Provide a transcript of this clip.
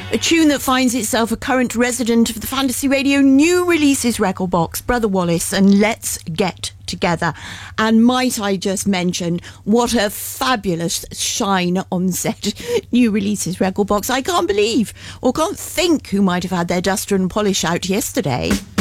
A tune that finds itself a current resident of the Fantasy Radio New Releases record box, Brother Wallace and Let's Get Together. And might I just mention, what a fabulous shine on set New Releases record box. I can't believe or can't think who might have had their duster and polish out yesterday.